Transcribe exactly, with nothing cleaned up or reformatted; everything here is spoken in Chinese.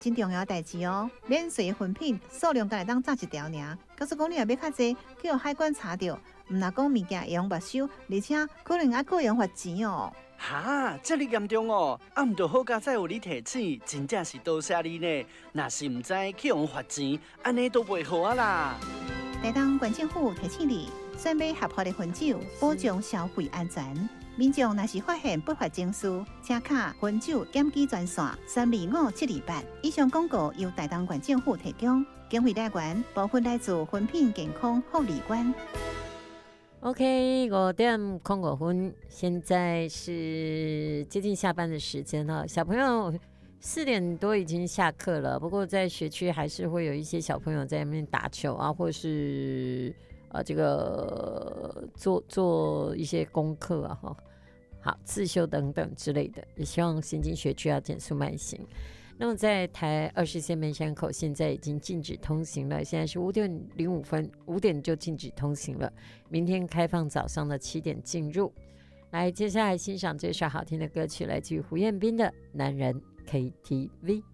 真重要的代志哦。免税的分品数量才会当炸一条尔，假使讲你若要较济，叫海关查到，毋若讲物件会用没收，而且可能还个用罚钱哦。 哈，这么严重哦！啊，毋着好佳再有你提醒，真正是多谢你呢。若是毋知去用罚钱，安尼都袂好啊啦。 台东县政府提醒你，选买合法的分酒，保障消费安全。民众若是发现不法情事，请卡分酒检举专线三二五七二八。以上广告由台东县政府提供，经费来源部分来自分品健康护理官。 OK， 五点空五分，现在是接近下班的时间了。小朋友四点多已经下课了，不过在学区还是会有一些小朋友在那边打球啊，或是呃这个做做一些功课啊，哈，好自修等等之类的。也希望新津学区要减速慢行。那么在台二十线梅山口现在已经禁止通行了，现在是五点零五分，五点就禁止通行了。明天开放早上的七点进入。来，接下来欣赏这首好听的歌曲，来自于胡彦斌的《男人 K T V》。